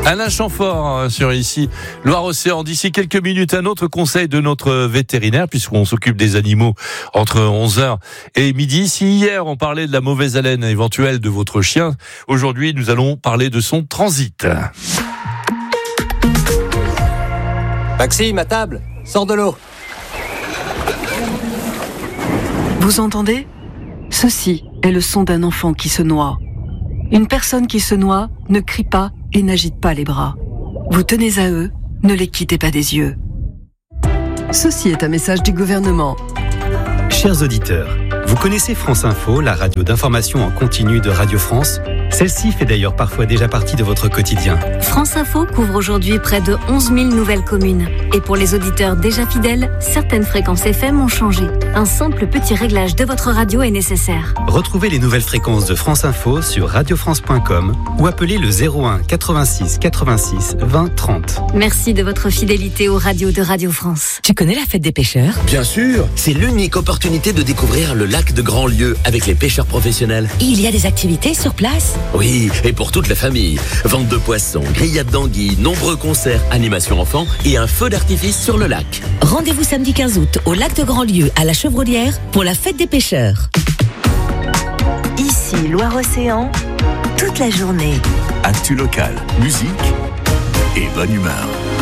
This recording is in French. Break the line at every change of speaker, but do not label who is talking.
Alain Chamfort sur ici Loire-Océan. D'ici quelques minutes, un autre conseil de notre vétérinaire, puisqu'on s'occupe des animaux entre 11h et midi. Si hier on parlait de la mauvaise haleine éventuelle de votre chien, aujourd'hui nous allons parler de son transit.
Maxime, à table, sors de l'eau.
Vous entendez ? Ceci est le son d'un enfant qui se noie. Une personne qui se noie ne crie pas et n'agite pas les bras. Vous tenez à eux, ne les quittez pas des yeux. Ceci est un message du gouvernement.
Chers auditeurs, vous connaissez France Info, la radio d'information en continu de Radio France ? Celle-ci fait d'ailleurs parfois déjà partie de votre quotidien.
France Info couvre aujourd'hui près de 11 000 nouvelles communes. Et pour les auditeurs déjà fidèles, certaines fréquences FM ont changé. Un simple petit réglage de votre radio est nécessaire.
Retrouvez les nouvelles fréquences de France Info sur radiofrance.com ou appelez le 01 86 86 20 30.
Merci de votre fidélité aux radios de Radio France.
Tu connais la fête des pêcheurs ?
Bien sûr, c'est l'unique opportunité de découvrir le lac de Grandlieu avec les pêcheurs professionnels.
Il y a des activités sur place ?
Oui, et pour toute la famille. Vente de poissons, grillades d'anguilles, nombreux concerts, animations enfants et un feu d'artifice sur le lac.
Rendez-vous samedi 15 août au lac de Grandlieu à la Chevrolière pour la fête des pêcheurs.
Ici, Loire-Océan, toute la journée.
Actu local, musique et bonne humeur.